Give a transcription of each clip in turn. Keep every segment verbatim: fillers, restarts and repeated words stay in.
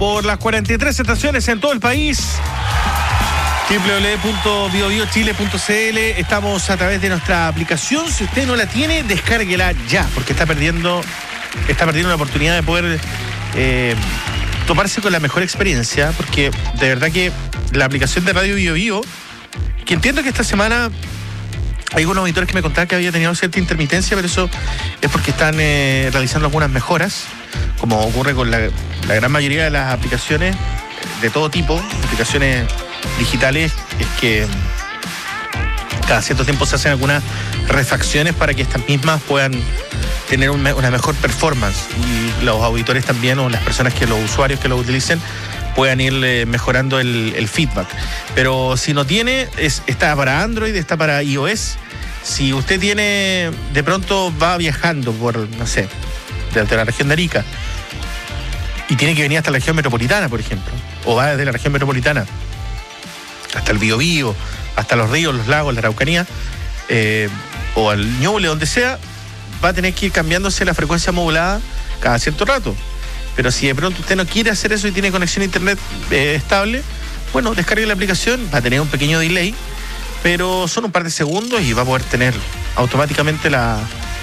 por las cuarenta y tres estaciones en todo el país. doble u doble u doble u punto bio bio chile punto c l. Estamos a través de nuestra aplicación. Si usted no la tiene, descárguela ya, porque está perdiendo, está perdiendo la oportunidad de poder eh, toparse con la mejor experiencia, porque de verdad que la aplicación de Radio Bio Bio, que entiendo que esta semana hay algunos auditores que me contaban que había tenido cierta intermitencia, pero eso es porque están eh, realizando algunas mejoras, como ocurre con la, la gran mayoría de las aplicaciones de todo tipo, aplicaciones digitales, es que cada cierto tiempo se hacen algunas refacciones para que estas mismas puedan tener un, una mejor performance, y los auditores también, o las personas que los usuarios que lo utilicen, puedan ir eh, mejorando el, el feedback. Pero si no tiene, es, está para Android, está para iOS. Si usted tiene, de pronto va viajando por, no sé, desde la región de Arica y tiene que venir hasta la región metropolitana, por ejemplo, o va desde la región metropolitana hasta el Biobío, hasta los ríos, los lagos, la Araucanía, eh, o al Ñuble, donde sea, va a tener que ir cambiándose la frecuencia modulada cada cierto rato. Pero si de pronto usted no quiere hacer eso y tiene conexión a internet eh, estable, bueno, descargue la aplicación, va a tener un pequeño delay, pero son un par de segundos y va a poder tener automáticamente la,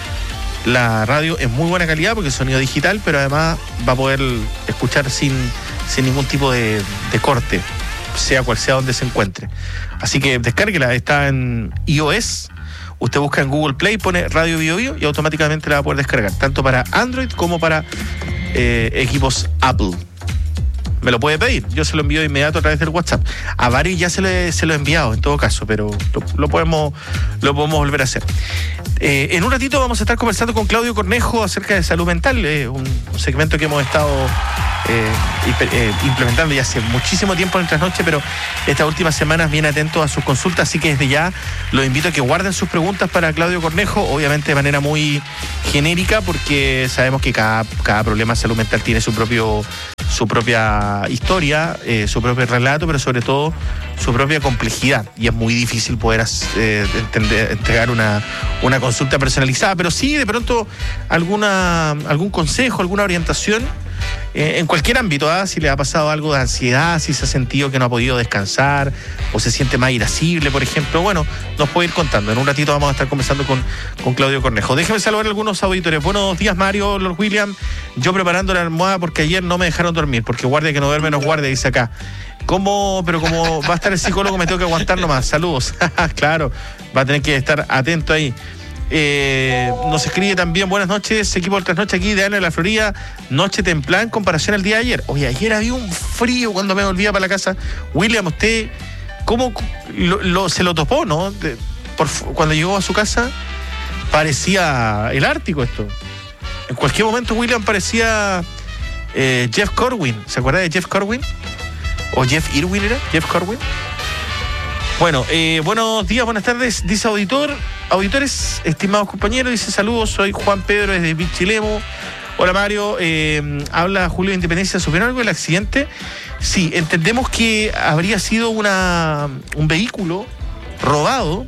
la radio en muy buena calidad, porque es sonido digital, pero además va a poder escuchar sin, sin ningún tipo de, de corte, sea cual sea donde se encuentre. Así que descárguela, está en iOS. Usted busca en Google Play, pone Radio Bio Bio y automáticamente la va a poder descargar, tanto para Android como para eh, equipos Apple. Me lo puede pedir, yo se lo envío de inmediato a través del WhatsApp. A varios ya se, le, se lo he enviado, en todo caso, pero lo, lo, podemos, lo podemos volver a hacer. Eh, en un ratito vamos a estar conversando con Claudio Cornejo acerca de salud mental, eh, un, un segmento que hemos estado eh, eh, implementando ya hace muchísimo tiempo en el trasnoche, pero estas últimas semanas bien atentos a sus consultas, así que desde ya los invito a que guarden sus preguntas para Claudio Cornejo, obviamente de manera muy genérica, porque sabemos que cada, cada problema de salud mental tiene su propio su propia historia, eh, su propio relato, pero sobre todo su propia complejidad, y es muy difícil poder eh, entender, entregar una, una consulta personalizada, pero sí de pronto alguna algún consejo, alguna orientación eh, en cualquier ámbito, ¿eh? Si le ha pasado algo de ansiedad, si se ha sentido que no ha podido descansar o se siente más irascible, por ejemplo, bueno, nos puede ir contando. En un ratito vamos a estar conversando con, con Claudio Cornejo. Déjeme saludar a algunos auditores. Buenos días, Mario, Lord William. Yo preparando la almohada porque ayer no me dejaron dormir, porque guardia que no duerme nos guardia, dice acá. ¿Cómo? Pero como va a estar el psicólogo, me tengo que aguantar nomás. Saludos. Claro, va a tener que estar atento ahí. Eh, nos escribe también: buenas noches, equipo del Trasnoche aquí de Ana de la Florida. Noche templada en comparación al día de ayer. Oye, ayer había un frío cuando me volvía para la casa. William, usted, ¿cómo lo, lo, se lo topó, no? De, por, cuando llegó a su casa, parecía el Ártico esto. En cualquier momento William parecía eh, Jeff Corwin. ¿Se acuerda de Jeff Corwin? ¿O Jeff Irwin era? ¿Jeff Corwin? Bueno, eh, buenos días, buenas tardes, dice auditor, auditores, estimados compañeros, dice saludos, soy Juan Pedro desde Pichilemu. Hola Mario, eh, habla Julio de Independencia, ¿supieron algo del accidente? Sí, entendemos que habría sido una, un vehículo robado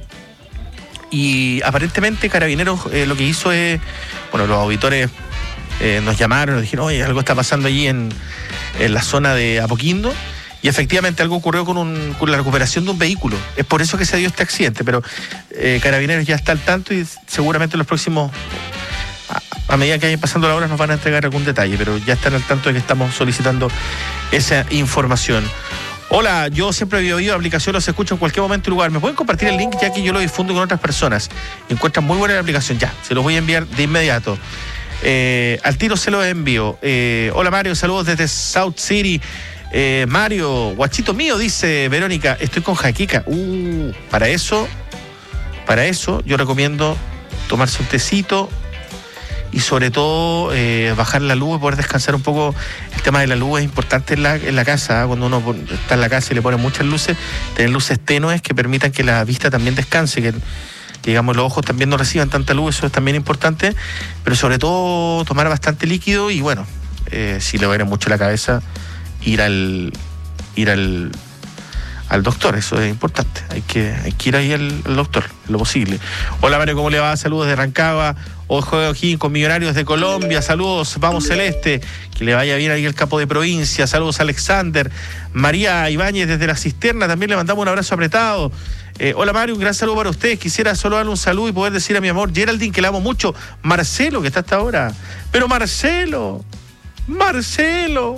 y aparentemente Carabineros eh, lo que hizo es, bueno, los auditores eh, nos llamaron, nos dijeron, oye, algo está pasando allí en, en la zona de Apoquindo. Y efectivamente algo ocurrió con, un, con la recuperación de un vehículo. Es por eso que se dio este accidente, pero eh, Carabineros ya está al tanto y seguramente en los próximos, a, a medida que vayan pasando las horas, nos van a entregar algún detalle, pero ya están al tanto de que estamos solicitando esa información. Hola, yo siempre he oído la aplicación, los escucho en cualquier momento y lugar. ¿Me pueden compartir el link, ya que yo lo difundo con otras personas? Encuentran muy buena la aplicación. Ya, se los voy a enviar de inmediato. Eh, al tiro se los envío. Eh, hola Mario, saludos desde South City. Eh, Mario, guachito mío, dice Verónica, estoy con jaqueca. Uh, para eso, para eso yo recomiendo tomarse un tecito y sobre todo eh, bajar la luz y poder descansar un poco. El tema de la luz es importante en la, en la casa, ¿eh? Cuando uno está en la casa y le ponen muchas luces, tener luces tenues que permitan que la vista también descanse, que, que digamos los ojos también no reciban tanta luz, eso es también importante, pero sobre todo tomar bastante líquido y bueno, eh, si le duele mucho la cabeza, ir al ir al al doctor, eso es importante. Hay que, hay que ir ahí al, al doctor, lo posible. Hola Mario, ¿cómo le va? Saludos de Rancagua. Ojo de O'Higgins con Millonarios de Colombia. Saludos, vamos Celeste. Que le vaya bien ahí el capo de provincia. Saludos Alexander. María Ibáñez desde la Cisterna, también le mandamos un abrazo apretado. Eh, hola Mario, un gran saludo para ustedes. Quisiera solo darle un saludo y poder decir a mi amor Geraldine que la amo mucho. Marcelo, que está hasta ahora. Pero Marcelo, Marcelo.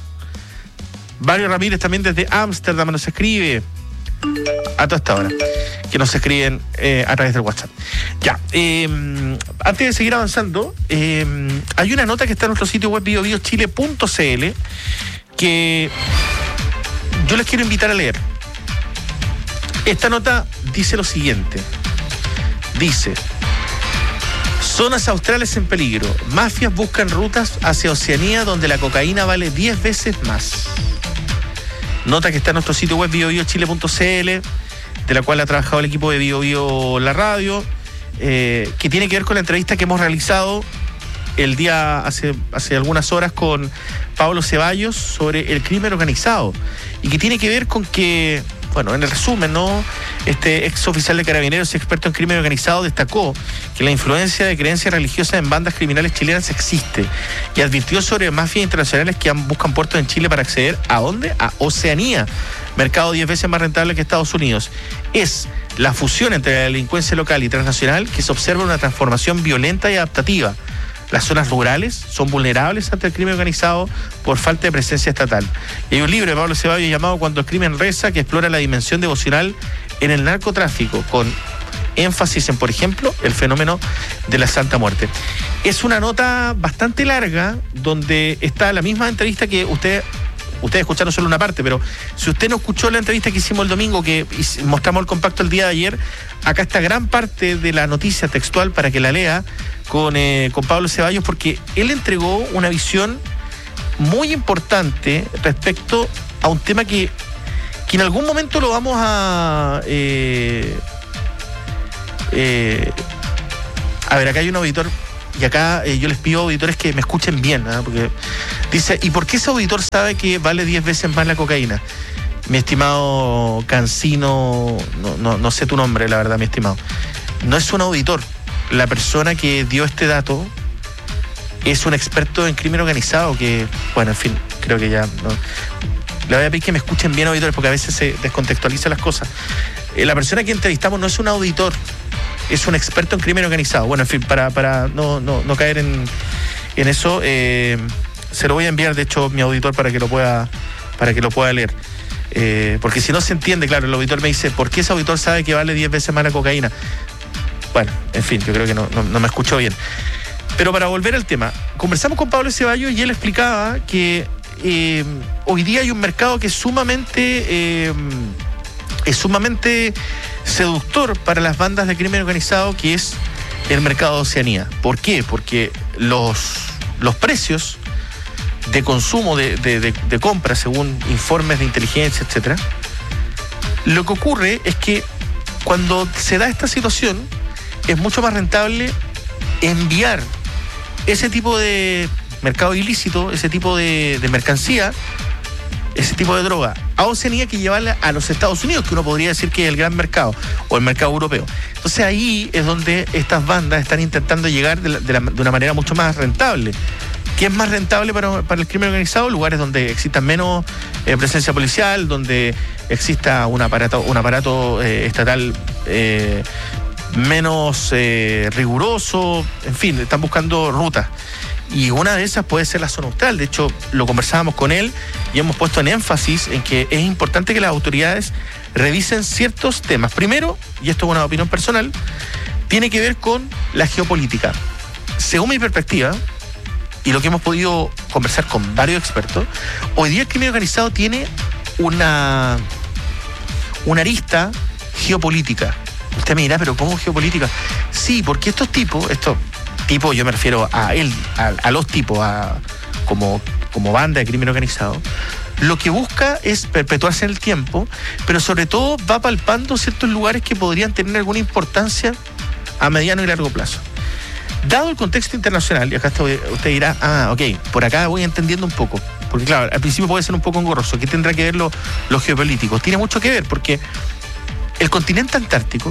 Mario Ramírez también desde Ámsterdam nos escribe a toda esta hora, que nos escriben eh, a través del WhatsApp. Ya, eh, antes de seguir avanzando, eh, hay una nota que está en nuestro sitio web bio bio chile punto c l que yo les quiero invitar a leer. Esta nota dice lo siguiente. Dice: zonas australes en peligro. Mafias buscan rutas hacia Oceanía donde la cocaína vale diez veces más. Nota que está en nuestro sitio web bio bio chile punto c l, de la cual ha trabajado el equipo de Bio Bio La Radio, eh, que tiene que ver con la entrevista que hemos realizado el día, hace, hace algunas horas, con Pablo Ceballos sobre el crimen organizado, y que tiene que ver con que, bueno, en el resumen, ¿no? Este ex oficial de Carabineros y experto en crimen organizado destacó que la influencia de creencias religiosas en bandas criminales chilenas existe y advirtió sobre mafias internacionales que buscan puertos en Chile para acceder ¿a dónde? A Oceanía, mercado diez veces más rentable que Estados Unidos. Es la fusión entre la delincuencia local y transnacional que se observa una transformación violenta y adaptativa. Las zonas rurales son vulnerables ante el crimen organizado por falta de presencia estatal. Y hay un libro de Pablo Ceballos llamado Cuando el crimen reza, que explora la dimensión devocional en el narcotráfico, con énfasis en, por ejemplo, el fenómeno de la Santa Muerte. Es una nota bastante larga, donde está la misma entrevista que usted... Ustedes escucharon solo una parte, pero si usted no escuchó la entrevista que hicimos el domingo, que mostramos el compacto el día de ayer, acá está gran parte de la noticia textual para que la lea con, eh, con Pablo Ceballos, porque él entregó una visión muy importante respecto a un tema que, que en algún momento lo vamos a... Eh, eh, a ver, acá hay un auditor... Y acá eh, yo les pido, auditores, que me escuchen bien, ¿eh? Porque dice: ¿y por qué ese auditor sabe que vale diez veces más la cocaína? Mi estimado Cancino, no, no, no sé tu nombre, la verdad, mi estimado. No es un auditor. La persona que dio este dato es un experto en crimen organizado que, bueno, en fin, creo que ya... No, le voy a pedir que me escuchen bien, auditores, porque a veces se descontextualizan las cosas. Eh, la persona que entrevistamos no es un auditor, es un experto en crimen organizado. Bueno, en fin, para, para no, no, no caer en, en eso, eh, se lo voy a enviar, de hecho, mi auditor para que lo pueda, para que lo pueda leer. Eh, porque si no se entiende, claro, el auditor me dice: ¿por qué ese auditor sabe que vale diez veces más la cocaína? Bueno, en fin, yo creo que no, no, no me escuchó bien. Pero para volver al tema, conversamos con Pablo Ceballos y él explicaba que eh, hoy día hay un mercado que es sumamente... Eh, es sumamente seductor para las bandas de crimen organizado, que es el mercado de Oceanía. ¿Por qué? Porque los, los precios de consumo, de, de, de, de compra, según informes de inteligencia, etcétera, lo que ocurre es que cuando se da esta situación, es mucho más rentable enviar ese tipo de mercado ilícito, ese tipo de, de mercancía, ese tipo de droga a Oceanía, que llevarla a los Estados Unidos, que uno podría decir que es el gran mercado, o el mercado europeo. Entonces ahí es donde estas bandas están intentando llegar de, la, de, la, de una manera mucho más rentable. ¿Qué es más rentable para, para el crimen organizado? Lugares donde exista menos eh, presencia policial, donde exista un aparato, un aparato eh, estatal eh, menos eh, riguroso. En fin, están buscando rutas. Y una de esas puede ser la zona austral. De hecho, lo conversábamos con él y hemos puesto en énfasis en que es importante que las autoridades revisen ciertos temas. Primero, y esto es una opinión personal, tiene que ver con la geopolítica. Según mi perspectiva, y lo que hemos podido conversar con varios expertos, hoy día el crimen organizado tiene una, una arista geopolítica. Usted me dirá, ¿pero cómo geopolítica? Sí, porque estos tipos, estos tipo, yo me refiero a él, a, a los tipos, a, como, como banda de crimen organizado, lo que busca es perpetuarse en el tiempo, pero sobre todo va palpando ciertos lugares que podrían tener alguna importancia a mediano y largo plazo. Dado el contexto internacional, y acá usted dirá: ah, ok, por acá voy entendiendo un poco. porque claro, al principio puede ser un poco engorroso. ¿Qué tendrá que ver lo, los geopolíticos? Tiene mucho que ver, porque el continente antártico,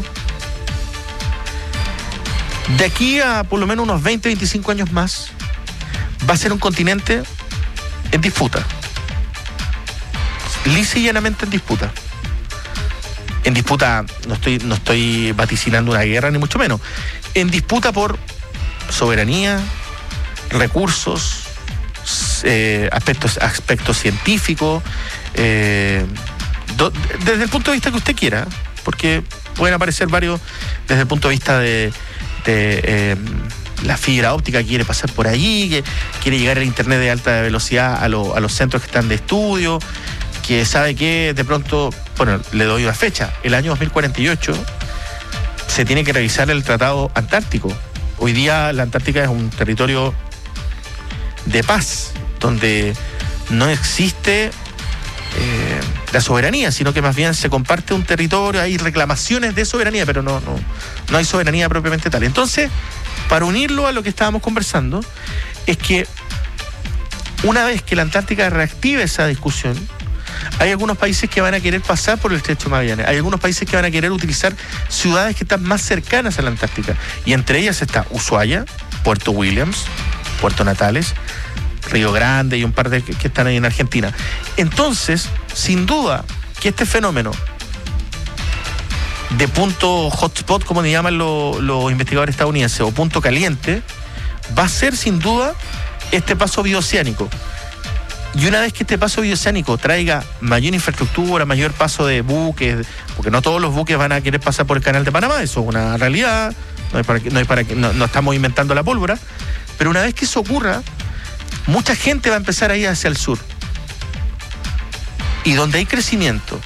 de aquí a por lo menos unos veinte, veinticinco años más, va a ser un continente en disputa. Lisa y llanamente en disputa. En disputa, no estoy, no estoy vaticinando una guerra, ni mucho menos. En disputa por soberanía, recursos, eh, aspectos, aspectos científicos, eh, do, desde el punto de vista que usted quiera, porque pueden aparecer varios, desde el punto de vista de, de eh, la fibra óptica que quiere pasar por allí, que quiere llegar al internet de alta velocidad a, lo, a los centros que están de estudio, que sabe que de pronto, bueno, le doy una fecha, el año dos mil cuarenta y ocho se tiene que revisar el Tratado Antártico. Hoy día la Antártica es un territorio de paz, donde no existe eh, la soberanía, sino que más bien se comparte un territorio, hay reclamaciones de soberanía, pero no, no, no hay soberanía propiamente tal. Entonces, para unirlo a lo que estábamos conversando, es que una vez que la Antártica reactive esa discusión, hay algunos países que van a querer pasar por el Estrecho de Magallanes, hay algunos países que van a querer utilizar ciudades que están más cercanas a la Antártica, y entre ellas está Ushuaia, Puerto Williams, Puerto Natales, Río Grande y un par de que, que están ahí en Argentina. Entonces, sin duda que este fenómeno de punto hotspot, como le llaman los, los investigadores estadounidenses, o punto caliente, va a ser sin duda este paso bioceánico. Y una vez que este paso bioceánico traiga mayor infraestructura, mayor paso de buques, porque no todos los buques van a querer pasar por el canal de Panamá, eso es una realidad, no, hay para que, no, hay para que, no, no estamos inventando la pólvora, pero una vez que eso ocurra, mucha gente va a empezar a ir hacia el sur. Y donde hay crecimiento,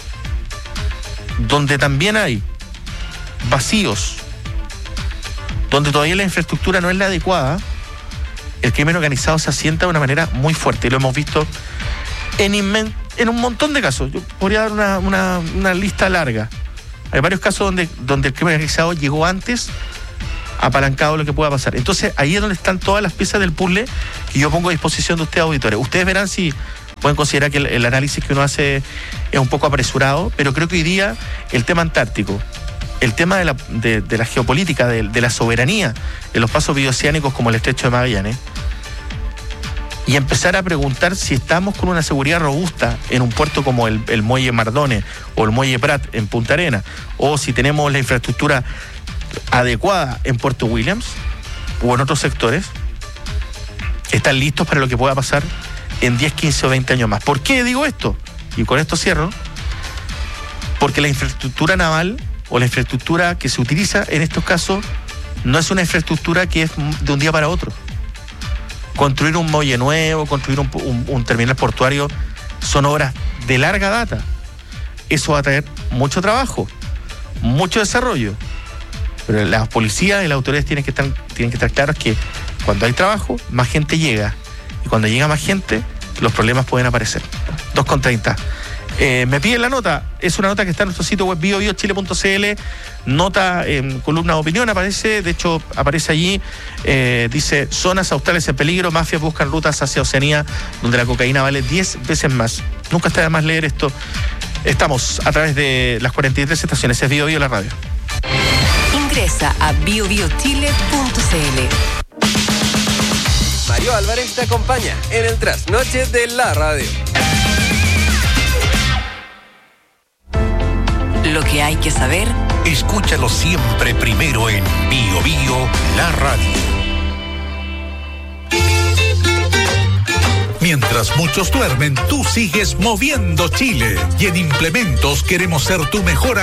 donde también hay vacíos, donde todavía la infraestructura no es la adecuada, el crimen organizado se asienta de una manera muy fuerte. Y lo hemos visto en, inmen- en un montón de casos. Yo podría dar una, una, una lista larga. Hay varios casos donde, donde el crimen organizado llegó antes, apalancado lo que pueda pasar. Entonces, ahí es donde están todas las piezas del puzzle que yo pongo a disposición de ustedes, auditores. Ustedes verán si pueden considerar que el, el análisis que uno hace es un poco apresurado, pero creo que hoy día el tema antártico, el tema de la, de, de la geopolítica, de, de la soberanía en los pasos bioceánicos como el Estrecho de Magallanes, y empezar a preguntar si estamos con una seguridad robusta en un puerto como el, el Muelle Mardones o el Muelle Prat en Punta Arenas, o si tenemos la infraestructura adecuada en Puerto Williams o en otros sectores, están listos para lo que pueda pasar en diez, quince o veinte años más. ¿Por qué digo esto? Y con esto cierro. Porque la infraestructura naval o la infraestructura que se utiliza en estos casos no es una infraestructura que es de un día para otro. Construir un muelle nuevo, construir un, un, un terminal portuario son obras de larga data. Eso va a traer mucho trabajo, mucho desarrollo. Pero las policías y las autoridades tienen que estar, tienen que estar claros que cuando hay trabajo, más gente llega. Y cuando llega más gente, los problemas pueden aparecer. dos con treinta. Eh, me piden la nota, es una nota que está en nuestro sitio web bio bio chile punto c l, nota en eh, columna de opinión, aparece, de hecho aparece allí, eh, dice, zonas australes en peligro, mafias buscan rutas hacia Oceanía, donde la cocaína vale diez veces más. Nunca está de más leer esto. Estamos a través de las cuarenta y tres estaciones, es Bio Bio la radio. Ingresa a bio bio chile punto c l. Mario Álvarez te acompaña en el trasnoche de la radio. Lo que hay que saber. Escúchalo siempre primero en Bio Bio la radio. Mientras muchos duermen, tú sigues moviendo Chile. Y en Implementos queremos ser tu mejor